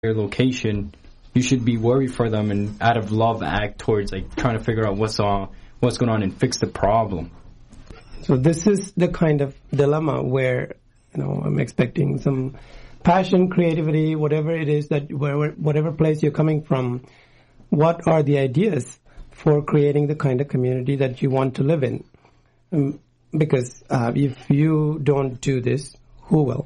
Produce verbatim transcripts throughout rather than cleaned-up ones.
their location, you should be worried for them and out of love act towards like trying to figure out what's on, what's going on and fix the problem. So this is the kind of dilemma where, you know, I'm expecting some passion, creativity, whatever it is that wherever, whatever place you're coming from, what are the ideas for creating the kind of community that you want to live in? Um, because uh, if you don't do this, who will?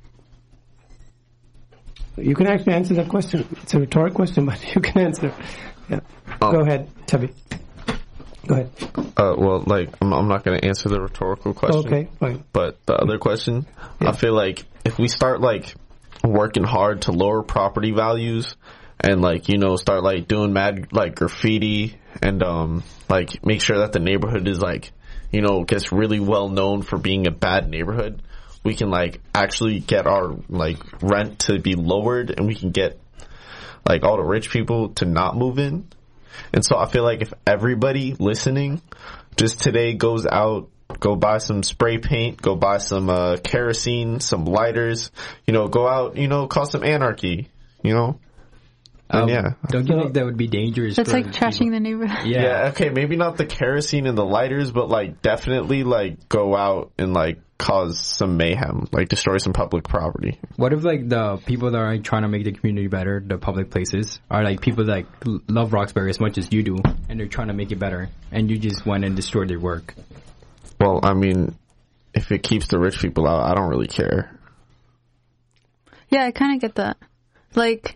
You can actually answer that question. It's a rhetoric question, but you can answer. Yeah. Um, Go ahead, Tubby. Go ahead. Uh, well, like, I'm, I'm not going to answer the rhetorical question. Okay, fine. But the other question, yeah. I feel like if we start, like, working hard to lower property values and, like, you know, start, like, doing mad, like, graffiti and, um, like, make sure that the neighborhood is, like, you know, gets really well known for being a bad neighborhood, we can, like, actually get our, like, rent to be lowered and we can get, like, all the rich people to not move in. And so I feel like if everybody listening just today goes out, go buy some spray paint, go buy some uh, kerosene, some lighters, you know, go out, you know, cause some anarchy, you know? Um, and yeah. Don't you think that would be dangerous? That's for like trashing people? the neighborhood. Yeah. yeah, okay, maybe not the kerosene and the lighters, but like definitely like go out and like cause some mayhem, like destroy some public property. What if like the people that are like, trying to make the community better, the public places, are like people that like, love Roxbury as much as you do, and they're trying to make it better, and you just went and destroyed their work? Well, I mean, if it keeps the rich people out, I don't really care. Yeah, I kind of get that. Like,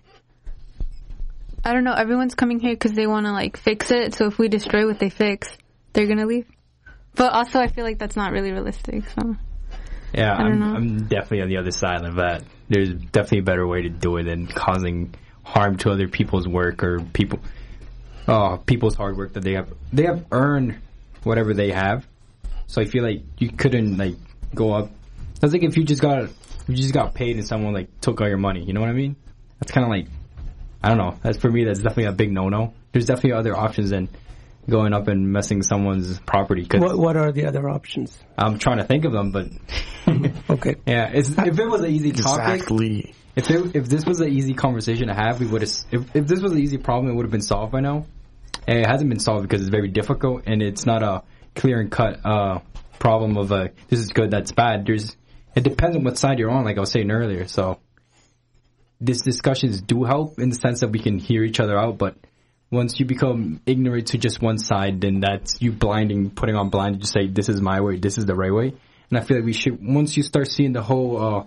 I don't know, everyone's coming here because they want to like fix it, so if we destroy what they fix, they're going to leave. But also I feel like that's not really realistic, so... Yeah, I'm, I'm definitely on the other side of that. There's definitely a better way to do it than causing harm to other people's work or people, uh, people's hard work that they have. They have earned whatever they have. So I feel like you couldn't like go up. That's like if you just got you just got paid and someone like took all your money. You know what I mean? That's kind of like, I don't know. That's for me. That's definitely a big no-no. There's definitely other options than going up and messing someone's property. Cause what, what are the other options? I'm trying to think of them, but okay. Yeah, it's, if it was an easy topic, exactly. If it, if this was an easy conversation to have, we would have. If, if this was an easy problem, it would have been solved by now. And it hasn't been solved because it's very difficult and it's not a clear and cut uh, problem of a this is good, that's bad. There's it depends on what side you're on, like I was saying earlier. So these discussions do help in the sense that we can hear each other out, but once you become ignorant to just one side, then that's you blinding, putting on blind to just say, this is my way, this is the right way. And I feel like we should, once you start seeing the whole uh,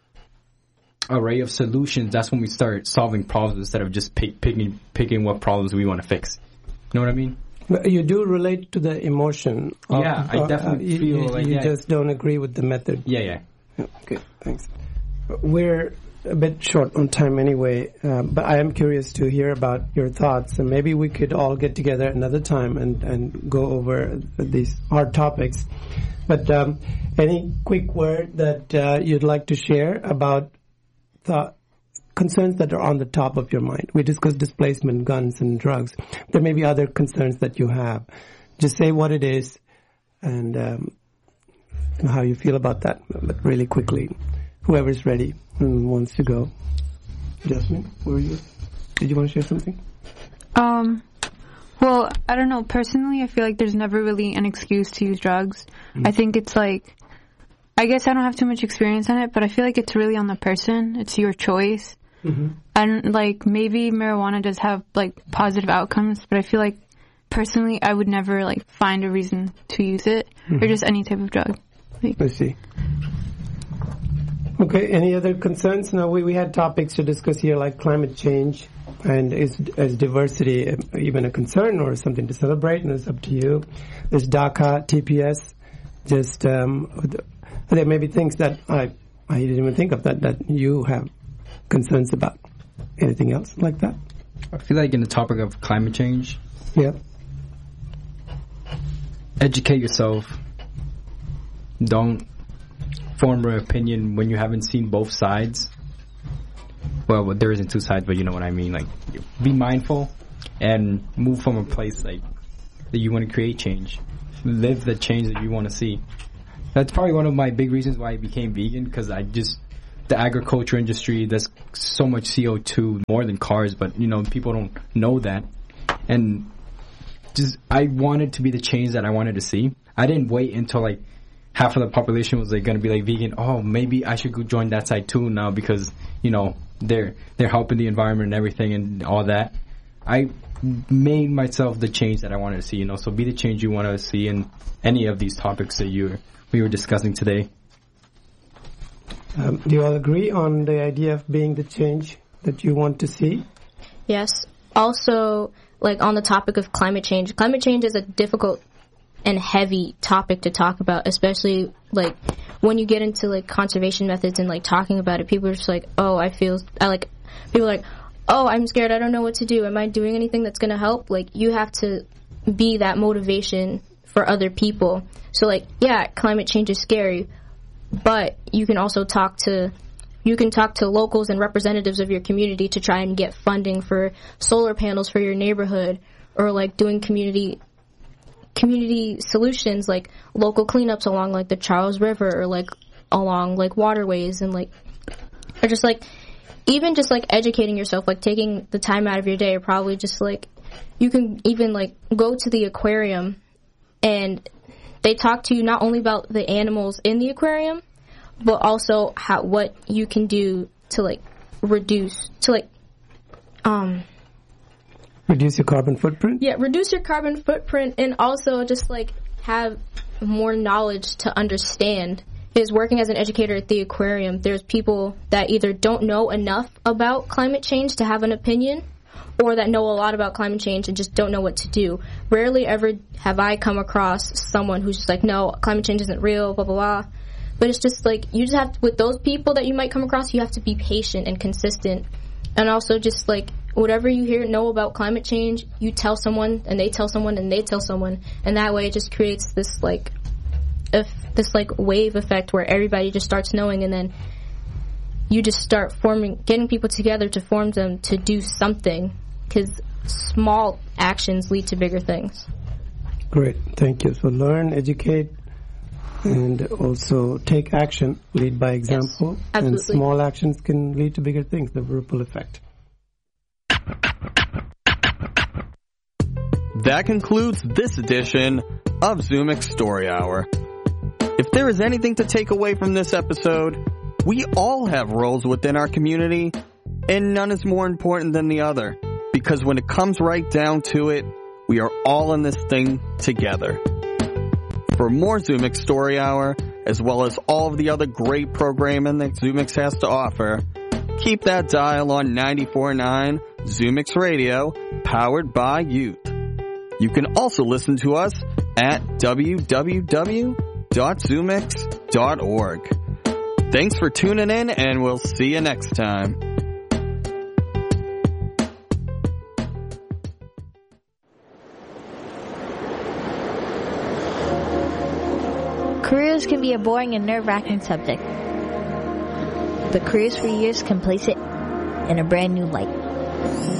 array of solutions, that's when we start solving problems instead of just pick, picking picking what problems we want to fix. You know what I mean? But you do relate to the emotion. Of, yeah, I definitely uh, feel you, like You yeah. just don't agree with the method. Yeah, yeah. Okay, thanks. We're a bit short on time anyway, uh, but I am curious to hear about your thoughts, and maybe we could all get together another time and, and go over these hard topics. But um, any quick word that uh, you'd like to share about the concerns that are on the top of your mind? We discussed displacement, guns, and drugs. There may be other concerns that you have. Just say what it is and um, how you feel about that, but really quickly. Whoever's ready and wants to go. Jasmine, were you? Did you want to share something? Um, well, I don't know. Personally, I feel like there's never really an excuse to use drugs. Mm-hmm. I think it's like, I guess I don't have too much experience on it, but I feel like it's really on the person. It's your choice. Mm-hmm. And like maybe marijuana does have like positive outcomes, but I feel like personally I would never like find a reason to use it mm-hmm. or just any type of drug. Like, I see. Okay, any other concerns? Now, we, we had topics to discuss here like climate change, and is, is diversity even a concern or something to celebrate? And it's up to you. There's DACA, T P S, just, um, there may be things that I, I didn't even think of that, that you have concerns about. Anything else like that? I feel like in the topic of climate change, yeah, educate yourself. Don't form an opinion when you haven't seen both sides. Well, there isn't two sides, but you know what I mean. Like, be mindful and move from a place like that you want to create change. Live the change that you want to see. That's probably one of my big reasons why I became vegan, because I just the agriculture industry, there's so much C O two more than cars, but you know, people don't know that. And just, I wanted to be the change that I wanted to see. I didn't wait until like half of the population was like going to be like vegan. Oh, maybe I should go join that side too now because, you know, they're, they're helping the environment and everything and all that. I made myself the change that I wanted to see, you know, so be the change you want to see in any of these topics that you we were discussing today. Um, do you all agree on the idea of being the change that you want to see? Yes. Also, like on the topic of climate change, climate change is a difficult and heavy topic to talk about, especially like when you get into like conservation methods and like talking about it. People are just like, oh, I feel, I like, people are like, oh, I'm scared, I don't know what to do. Am I doing anything that's going to help? Like, you have to be that motivation for other people. So like, yeah, climate change is scary, but you can also talk to, you can talk to locals and representatives of your community to try and get funding for solar panels for your neighborhood, or like doing community community solutions like local cleanups along like the Charles River, or like along like waterways, and like, or just like, even just like educating yourself, like taking the time out of your day, or probably just like, you can even like go to the aquarium and they talk to you not only about the animals in the aquarium, but also how, what you can do to like reduce, to like, um, reduce your carbon footprint? Yeah, reduce your carbon footprint, and also just like have more knowledge to understand. Is working as an educator at the aquarium, there's people that either don't know enough about climate change to have an opinion, or that know a lot about climate change and just don't know what to do. Rarely ever have I come across someone who's just like, no, climate change isn't real, blah, blah, blah. But it's just like, you just have to, with those people that you might come across, you have to be patient and consistent. And also just like, whatever you hear, know about climate change, you tell someone, and they tell someone, and they tell someone. And that way it just creates this like, if this like wave effect where everybody just starts knowing, and then you just start forming, getting people together to form them to do something, because small actions lead to bigger things. Great, thank you. So learn, educate, and also take action, lead by example. Yes, absolutely. And small actions can lead to bigger things, the ripple effect. That concludes this edition of Zoomix Story Hour. If there is anything to take away from this episode, we all have roles within our community, and none is more important than the other, because when it comes right down to it, we are all in this thing together. For more Zoomix Story Hour, as well as all of the other great programming that Zoomix has to offer, keep that dial on ninety-four point nine Zoomix Radio, powered by youth. You can also listen to us at w w w dot zoomix dot org. Thanks for tuning in, and we'll see you next time. Careers can be a boring and nerve-wracking subject, but Careers for Years can place it in a brand new light.